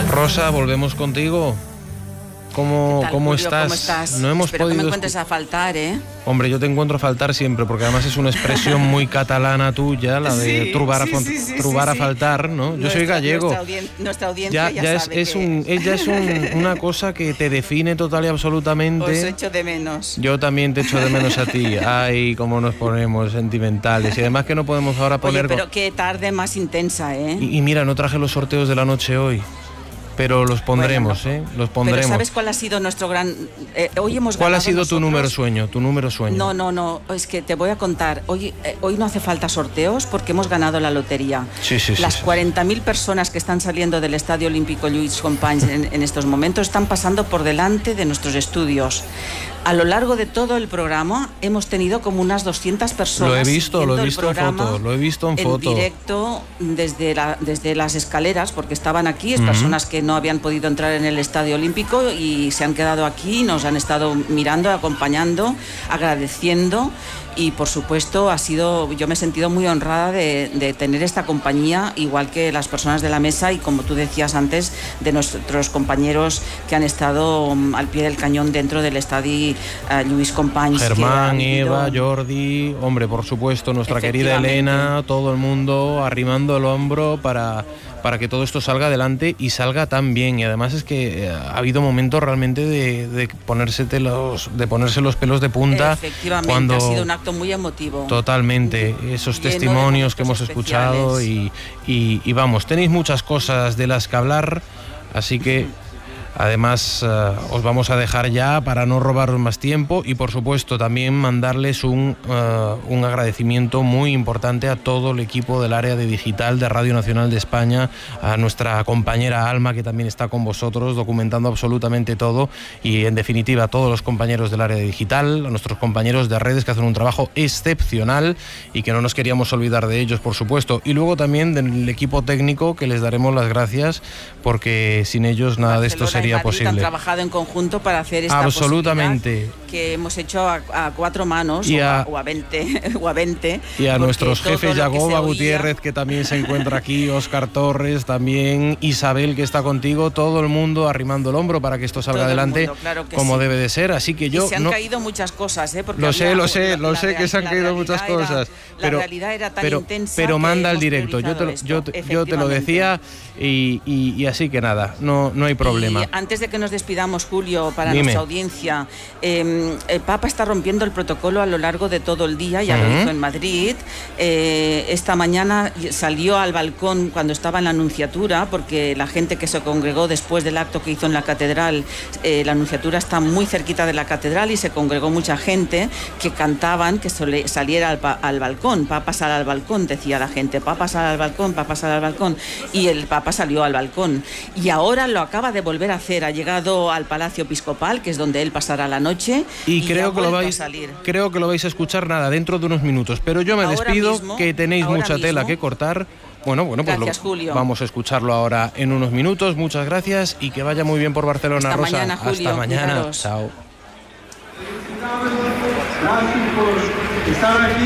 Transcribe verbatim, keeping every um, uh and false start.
Rosa, volvemos contigo. ¿Cómo, tal, ¿cómo, Julio? estás? ¿Cómo estás? No hemos Espero podido que me encuentres a faltar, ¿eh? Hombre, yo te encuentro a faltar siempre, porque además es una expresión muy catalana tuya, la de sí, trubar, a, sí, sí, sí, trubar sí, a sí. faltar, ¿no? Yo Nuestra, soy gallego. Nuestra, audien nuestra audiencia ya, ya, ya sabe es, es, que un, es, ya es un, una cosa que te define total y absolutamente. os echo de menos. Yo también te echo de menos a ti. Ay, cómo nos ponemos sentimentales. Y además que no podemos ahora poner... Oye, pero qué tarde más intensa, ¿eh? Y, y mira, no traje los sorteos de la noche hoy. Pero los pondremos, bueno, no, ¿eh? Los pondremos. Pero ¿sabes cuál ha sido nuestro gran...? Eh, hoy hemos ¿Cuál ha sido nosotros... tu número sueño? Tu número sueño. No, no, no. Es que te voy a contar. Hoy, eh, hoy no hace falta sorteos porque hemos ganado la lotería. Sí, sí, Las sí, cuarenta mil personas que están saliendo del Estadio Olímpico Lluís Companys en, en estos momentos están pasando por delante de nuestros estudios. A lo largo de todo el programa hemos tenido como unas doscientas personas. Lo he visto, lo he visto en foto, lo he visto en, en foto. directo desde, la, desde las escaleras, porque estaban aquí, es uh-huh. personas que no habían podido entrar en el Estadio Olímpico y se han quedado aquí, nos han estado mirando, acompañando, agradeciendo. Y por supuesto ha sido, yo me he sentido muy honrada de, de tener esta compañía, igual que las personas de la mesa y, como tú decías antes, de nuestros compañeros que han estado um, al pie del cañón dentro del estadio uh, Lluís Companys. Germán, Eva, Jordi, hombre, por supuesto, nuestra querida Elena, todo el mundo arrimando el hombro para... para que todo esto salga adelante y salga tan bien. Y además es que ha habido momentos realmente de, de, ponerse los, de ponerse los pelos de punta. Efectivamente, cuando... ha sido un acto muy emotivo. Totalmente, esos testimonios que hemos escuchado y, y, y vamos, tenéis muchas cosas de las que hablar, así que... Además, uh, os vamos a dejar ya para no robaros más tiempo y, por supuesto, también mandarles un, uh, un agradecimiento muy importante a todo el equipo del área de digital de Radio Nacional de España, a nuestra compañera Alma, que también está con vosotros documentando absolutamente todo, y, en definitiva, a todos los compañeros del área de digital, a nuestros compañeros de redes que hacen un trabajo excepcional y que no nos queríamos olvidar de ellos, por supuesto. Y luego también del equipo técnico, que les daremos las gracias, porque sin ellos nada de esto sería posible. Han trabajado en conjunto para hacer esta absolutamente que hemos hecho a, a cuatro manos y a, o, a, o a veinte o a veinte y a nuestros jefes, Yagoba Gutiérrez, que también se encuentra aquí, Óscar Torres también, Isabel, que está contigo, todo el mundo arrimando el hombro para que esto salga todo adelante mundo, claro como sí. debe de ser. Así que yo y se han no... caído muchas cosas, ¿eh? Porque lo sé, lo sé, la, lo la, sé la, que se han caído muchas cosas, era, pero la realidad era tan pero, intensa pero manda al el directo. Yo te, yo, yo te lo decía y, y, y así que nada, no, no hay problema. Y antes de que nos despidamos, Julio, para Dime. nuestra audiencia, eh, el Papa está rompiendo el protocolo a lo largo de todo el día, ya uh-huh. lo hizo en Madrid. Eh, esta mañana salió al balcón cuando estaba en la Anunciatura, porque la gente que se congregó después del acto que hizo en la catedral, eh, la Anunciatura está muy cerquita de la catedral y se congregó mucha gente que cantaban que sole, saliera al, al balcón. Papa sal al balcón, decía la gente, Papa sal al balcón, Papa sal al balcón, y el Papa salió al balcón. Y ahora lo acaba de volver a hacer, ha llegado al Palacio Episcopal, que es donde él pasará la noche, y, y creo que lo vais creo que lo vais a escuchar nada dentro de unos minutos, pero yo me ahora despido mismo, que tenéis mucha mismo. tela que cortar. Bueno, bueno, pues gracias, lo, Julio. Vamos a escucharlo ahora en unos minutos. Muchas gracias y que vaya muy bien por Barcelona, Hasta Rosa. Mañana, Julio. Hasta mañana. Cuidaros. Chao. Gracias por estar aquí.